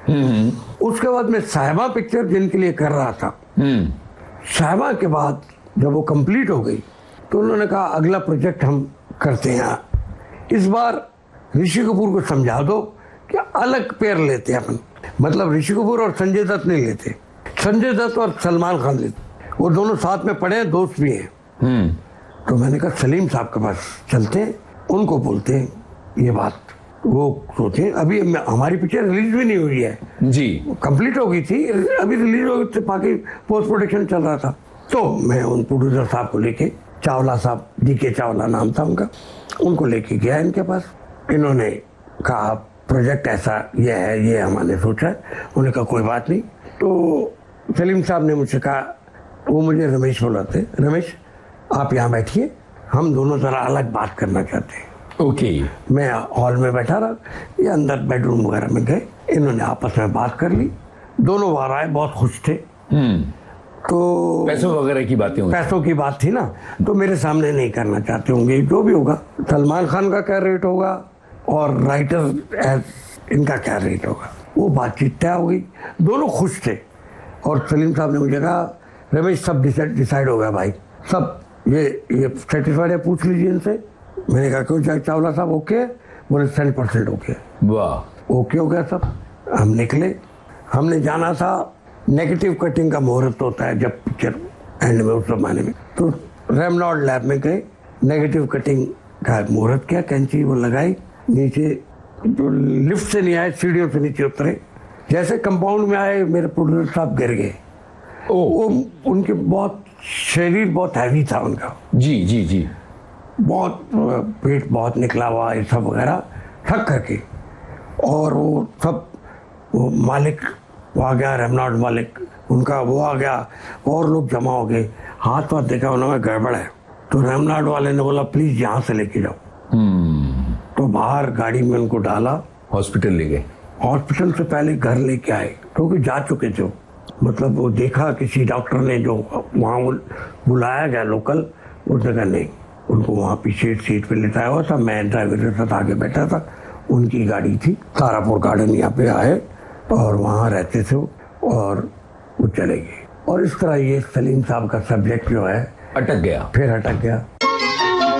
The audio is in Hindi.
उसके बाद मैं साहिबा पिक्चर जिनके लिए कर रहा था, साहिबा के बाद जब वो कंप्लीट हो गई तो उन्होंने कहा अगला प्रोजेक्ट हम करते हैं। इस बार ऋषि कपूर को समझा दो कि अलग पेयर लेते हैं अपन, मतलब ऋषि कपूर और संजय दत्त नहीं लेते, संजय दत्त और सलमान खान लेते, वो दोनों साथ में पढ़े हैं, दोस्त भी हैं। तो मैंने कहा सलीम साहब के पास चलते हैं, उनको बोलते हैं ये बात, वो सोचे। अभी हमारी पिक्चर रिलीज भी नहीं हुई है जी, कंप्लीट हो गई थी, अभी रिलीज हो गई थी, बाकी पोस्ट प्रोडक्शन चल रहा था। तो मैं उन प्रोड्यूसर साहब को लेके, चावला साहब, DK चावला नाम था उनका, उनको लेके गया इनके पास। इन्होंने कहा प्रोजेक्ट ऐसा ये है, ये हमने सोचा है। उन्होंने कहा कोई बात नहीं। तो सलीम साहब ने मुझसे कहा, वो मुझे रमेश बुलाते, रमेश आप यहाँ बैठिए, हम दोनों जरा अलग बात करना चाहते हैं। ओके। मैं हॉल में बैठा रहा, ये अंदर बेडरूम वगैरह में गए, इन्होंने आपस में बात कर ली, दोनों बार आए, बहुत खुश थे। तो पैसों वगैरह की बातें, पैसों की बात थी ना, तो मेरे सामने नहीं करना चाहते होंगे, जो भी होगा सलमान खान का क्या रेट होगा और राइटर इनका क्या रेट होगा, वो बातचीत तय हो गई, दोनों खुश थे। और सलीम साहब ने मुझे कहा रमेश सब डिसाइड हो गया भाई, सब ये सेटिस्फाइड है, पूछ लीजिए इनसे। मैंने कहा क्यों चावला साहब ओके? बोले 100% ओके। वाह, ओके हो गया सब। हम निकले, हमने जाना था, नेगेटिव कटिंग का मुहूर्त होता है जब पिक्चर एंड में, उस जमाने में, तो रेमनॉल्ड लैब में गए, नेगेटिव कटिंग का मुहूर्त किया, कैंची वो लगाई, नीचे तो लिफ्ट से नहीं आए, सीढ़ियों से नीचे उतरे, जैसे कंपाउंड में आए मेरे प्रोड्यूसर साहब गिर गए। वो उनके बहुत शरीर बहुत हैवी था उनका, जी जी जी, बहुत पेट बहुत निकला हुआ, ये सब वगैरह थक करके। और वो सब, वो मालिक वो आ गया, रेमनॉल्ड मालिक उनका वो आ गया, और लोग जमा हो गए, हाथ वाथ देखा उन्होंने, गड़बड़ है। तो रेमनॉल्ड वाले ने बोला प्लीज यहाँ से लेके जाओ। तो बाहर गाड़ी में उनको डाला, हॉस्पिटल ले गए। हॉस्पिटल से पहले घर लेके आए, क्योंकि जा चुके थे, मतलब वो देखा किसी डॉक्टर ने, जो वहाँ बुलाया गया लोकल, उसने कहा नहीं, उनको वहाँ पीछे सीट पे लेटाया हुआ था, मैं ड्राइवर के साथ आगे बैठा था, उनकी गाड़ी थी, तारापुर गार्डन यहाँ पे आए और वहाँ रहते थे, और वो चले गए। और इस तरह ये सलीम साहब का सब्जेक्ट जो है अटक गया, फिर अटक गया।